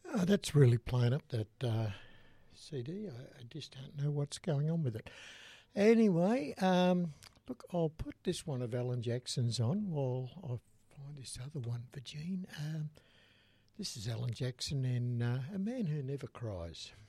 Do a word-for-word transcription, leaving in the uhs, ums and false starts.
Oh, that's really playing up that uh, C D. I, I just don't know what's going on with it. Anyway, um, look, I'll put this one of Alan Jackson's on while I find this other one for Gene. Um, this is Alan Jackson in uh, A Man Who Never Cries.